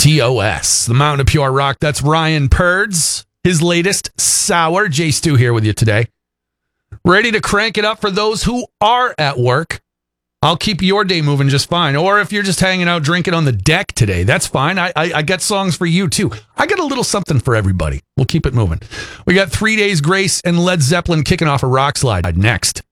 DOS, the Mountain of Pure Rock. That's Ryan Purds, his latest, Sour. Jay Stu here with you today. Ready to crank it up for those who are at work. I'll keep your day moving just fine. Or if you're just hanging out drinking on the deck today, that's fine. I got songs for you too. I got a little something for everybody. We'll keep it moving. We got 3 Days Grace and Led Zeppelin kicking off a rock slide next.